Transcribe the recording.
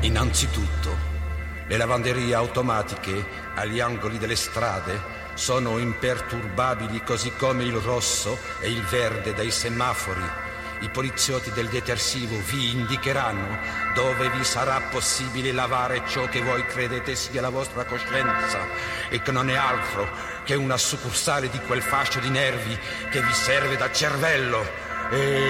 Innanzitutto, le lavanderie automatiche agli angoli delle strade sono imperturbabili, così come il rosso e il verde dei semafori. I poliziotti del detersivo vi indicheranno dove vi sarà possibile lavare ciò che voi credete sia la vostra coscienza e che non è altro che una succursale di quel fascio di nervi che vi serve da cervello.